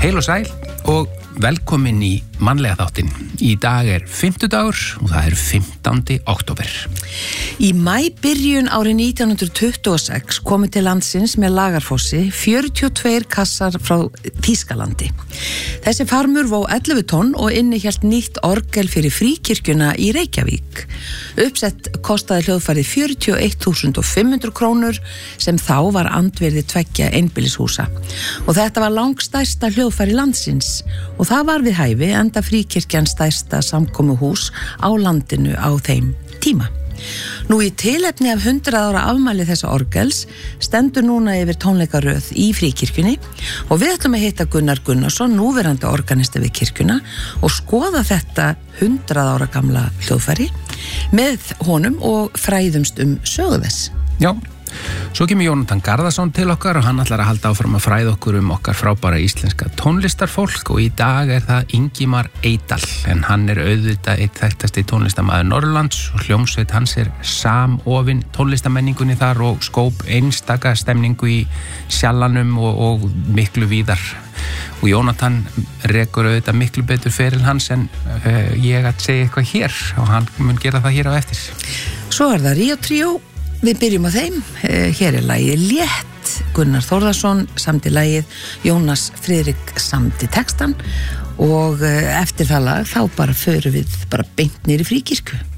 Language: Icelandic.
Heil og sæl og velkomin í mannlega þáttinn. Í dag 50dagur og það 15. október. Í maíbyrjun árið 1926 komu til landsins með Lagarfossi 42 kassar frá Þýskalandi. Þessi farmur vó 11 tonn og innihélt nýtt orgel fyrir fríkirkjuna í Reykjavík. Uppsett kostaði hljóðfærið 41.500 krónur sem þá var andvirði 2 einbýlishúsa. Og þetta var langstærsta hljóðfæri landsins og það var við hæfi enda fríkirkjan stærsta samkomuhús á landinu á þeim tíma. Nú í tilefni af 100 ára afmæli þessa orgels stendur núna yfir tónleikaröð í fríkirkjunni og við ætlum að hitta Gunnar Gunnarsson, núverandi organisti við kirkjuna og skoða þetta 100 ára gamla hljóðfæri með honum og fræðumst sögu þess. Já, svo kemur Jónatan Garðarsson til okkar og hann ætlar að halda áfram að fræða okkur okkar frábæra íslenska tónlistarfólk og í dag það Ingimar Eydal en hann auðvitað einn þekktasti tónlistarmaður Norrlands og hljómsveit hans samofin tónlistarmenningunni þar og skóp einstaka stemningu í Sjallanum og miklu víðar. Og Jónatan rekur auðvitað miklu betur feril hans en ég að segja eitthvað hér og hann mun gera það hér á eftir. Svo það Ríó Tríó. Við byrjum á þeim. Hér lagið Létt. Gunnar Þórðarsson samdi lagið, Jónas Friðrik samdi textan og eftir það lag þá bara förum við bara beint niður í fríkirkju.